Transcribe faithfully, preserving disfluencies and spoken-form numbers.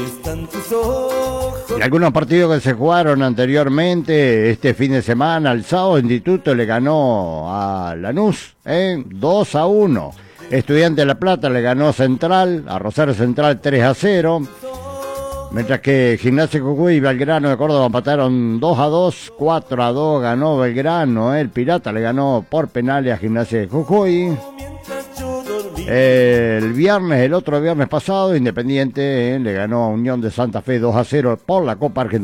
Y algunos partidos que se jugaron anteriormente, este fin de semana, el sábado, Instituto le ganó a Lanús, ¿eh? dos a uno. Estudiante de La Plata le ganó Central, a Rosario Central tres a cero. Mientras que Gimnasia Jujuy y Belgrano de Córdoba empataron dos a dos, cuatro a dos ganó Belgrano, ¿eh? El Pirata le ganó por penales a Gimnasia de Jujuy. El viernes, el otro viernes pasado, Independiente eh, le ganó a Unión de Santa Fe dos a cero por la Copa Argentina.